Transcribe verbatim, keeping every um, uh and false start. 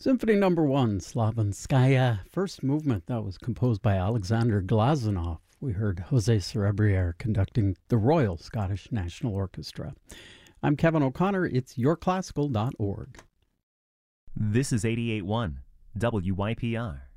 Symphony Number One, Slavinskaya, first movement that was composed by Alexander Glazunov. We heard Jose Cerebriere conducting the Royal Scottish National Orchestra. I'm Kevin O'Connor. It's your classical dot org. This is eighty-eight point one W Y P R.